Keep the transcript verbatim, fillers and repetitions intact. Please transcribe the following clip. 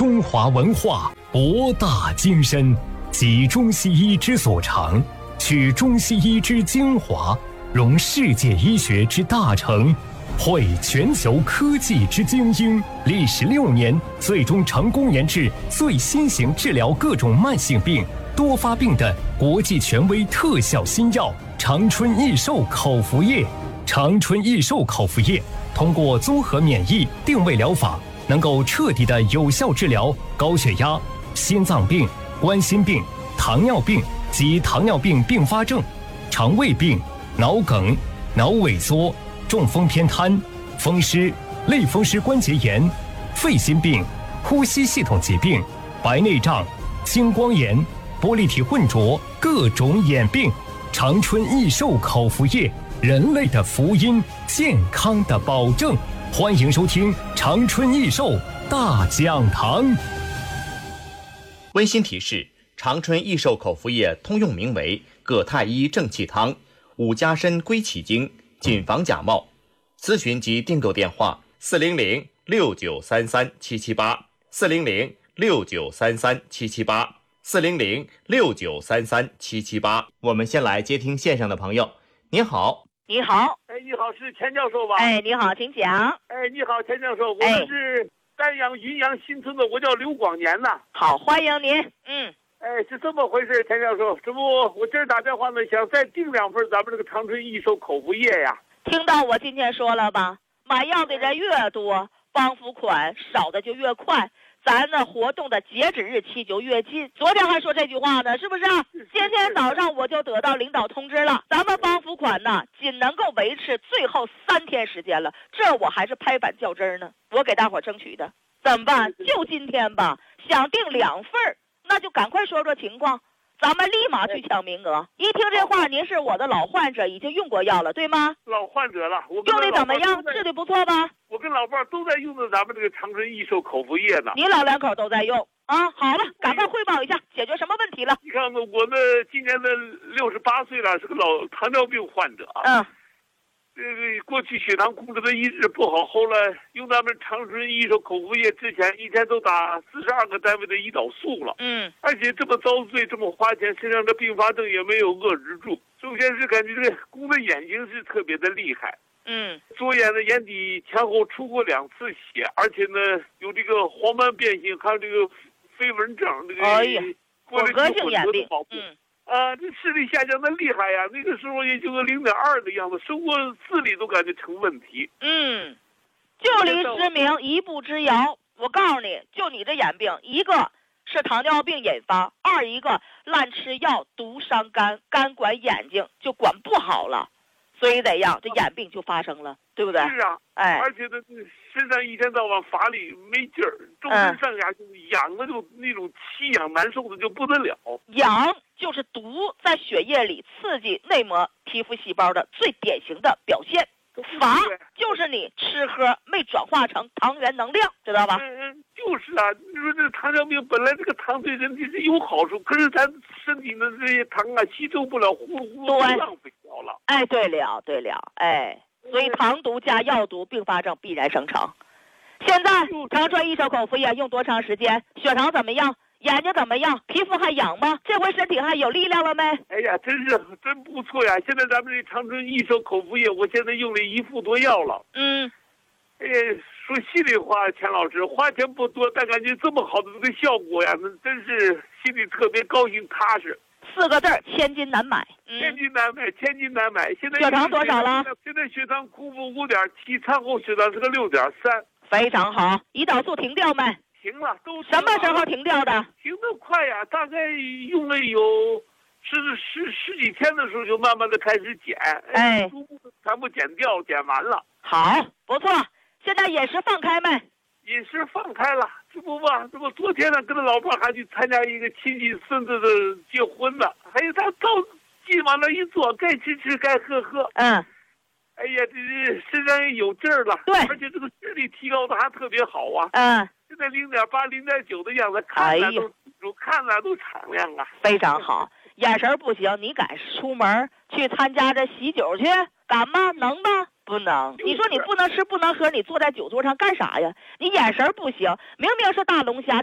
中华文化博大精深，集中西医之所长，取中西医之精华，融世界医学之大成，汇全球科技之精英，历时六年，最终成功研制最新型治疗各种慢性病、多发病的国际权威特效新药长春益寿口服液。长春益寿口服液通过综合免疫定位疗法，能够彻底的有效治疗高血压、心脏病、冠心病、糖尿病及糖尿病并发症、肠胃病、脑梗、脑萎缩、中风偏瘫、风湿、类风湿关节炎、肺心病、呼吸系统疾病、白内障、青光眼、玻璃体混浊各种眼病。长春益寿口服液，人类的福音，健康的保证。欢迎收听长春益寿大讲堂。 温馨提示：长春益寿口服液通用名为葛太医正气汤、五加参归气经，谨防假冒。咨询及订购电话：四零零六九三三七七八，四零零六九三三七七八，四零零六九三三七七八。我们先来接听线上的朋友。您好。 你好。 哎，你好，是钱教授吧？ 哎，你好，请讲。 哎，你好，钱教授，我们是丹阳云阳新村的，我叫刘广年呐。 好，欢迎您。嗯。 哎，是这么回事，钱教授，这不我今儿打电话呢，想再订两份咱们这个长春益寿口服液呀。 听到我今天说了吧？买药的人越多，帮付款少的就越快，咱的活动的截止日期就越近。昨天还说这句话呢，是不是？今天早上我就得到领导通知了，咱们帮付款呢，仅能够维持最后三天时间了，这我还是拍板较真呢，我给大伙争取的。怎么办？就今天吧，想订两份儿，那就赶快说说情况，咱们立马去抢名额。一听这话，您是我的老患者，已经用过药了，对吗？ 老患者了，我用的怎么样？治的不错吧？ 我跟老伴儿都在用的咱们这个长春益寿口服液呢。 你老两口都在用啊？好了，赶快汇报一下，解决什么问题了？ 你看呢，我呢今年的六十八岁了，是个老糖尿病患者。 嗯。 这个过去血糖控制的一直不好，后来用咱们长春益寿口服液之前，一天都打四十二个单位的胰岛素了。 嗯。 而且这么遭罪，这么花钱，身上的并发症也没有遏制住。首先是感觉这个宫的眼睛是特别的厉害。 嗯。 左眼的眼底前后出过两次血，而且呢有这个黄斑变性，还有这个飞蚊症，这个混合性眼病。嗯。 啊，这视力下降的厉害呀！那个时候也就个零点二的样子，生活自理都感觉成问题。 嗯，就离失明一步之遥。我告诉你，就你这眼病，一个是糖尿病引发，二一个乱吃药毒伤肝，肝管眼睛就管不好了，所以怎样，这眼病就发生了，对不对？ 是啊， 哎， 而且呢，身上一天到晚乏力没劲儿，周身上下就痒的就那种奇痒难受的就不得了。 痒就是毒在血液里刺激内膜皮肤细胞的最典型的表现，乏就是你吃喝没转化成糖原能量，知道吧？ 嗯嗯，就是啊，你说这糖尿病本来这个糖对人体是有好处，可是咱身体的这些糖啊吸收不了，呼噜呼噜都浪费掉了。 哎，对了对了，哎，所以糖毒加药毒并发症必然生成。现在长春益寿口服液用多长时间？血糖怎么样？眼睛怎么样？皮肤还痒吗？这回身体还有力量了没？ 哎呀，真是真不错呀！现在咱们这长春益寿口服液，我现在用了一副多药了。 嗯， 哎，说心里话，钱老师，花钱不多，但感觉这么好的这个效果呀，那真是心里特别高兴踏实。 四个字儿，千金难买。 嗯、千金难买，千金难买。现在血糖多少了？ 现在血糖空腹五点七，餐后血糖是个六点三。 非常好。胰岛素停掉没？ 停了，都什么时候停掉的？ 停得快呀，大概用了有十十十几天的时候，就慢慢的开始减， 哎， 逐步全部减掉，减完了。 好，不错。现在饮食放开没？ 饮食放开了，这不吧？这不昨天呢，跟他老伴还去参加一个亲戚孙子的结婚呢，还有他到进往那一坐，该吃吃，该喝喝。 嗯。 哎呀，这这身上也有劲儿了， 对， 而且这个视力提高的还特别好啊。 嗯。 现在零点八、零点九的样子，看着都、哎、看着都敞亮啊。 非常好，眼神不行，你敢出门去参加这喜酒去？敢吗？能吗？不能。你说你不能吃不能喝，你坐在酒桌上干啥呀？你眼神不行，明明是大龙虾。